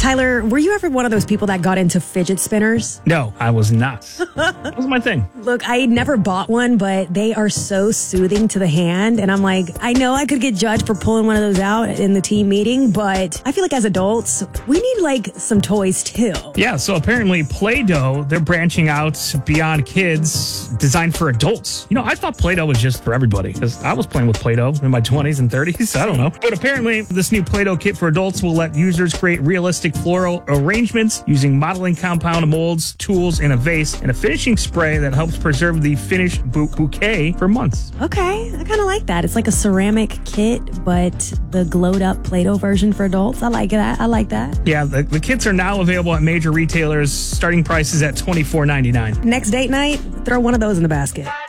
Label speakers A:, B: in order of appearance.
A: Tyler, were you ever one of those people that got into fidget spinners?
B: No, I was not. That was my thing.
A: Look, I never bought one, but they are so soothing to the hand. And I'm like, I know I could get judged for pulling one of those out in the team meeting, but I feel like as adults, we need like some toys too.
B: Yeah, so apparently Play-Doh, they're branching out beyond kids, designed for adults. You know, I thought Play-Doh was just for everybody because I was playing with Play-Doh in my 20s and 30s. I don't know. But apparently this new Play-Doh kit for adults will let users create realistic floral arrangements using modeling compound molds, tools, and a vase, and a finishing spray that helps preserve the finished bouquet for months.
A: Okay, I kind of like that. It's like a ceramic kit, but the glowed up Play-Doh version for adults. I like that. I like that.
B: Yeah, the kits are now available at major retailers. Starting prices at $24.99.
A: Next date night, throw one of those in the basket.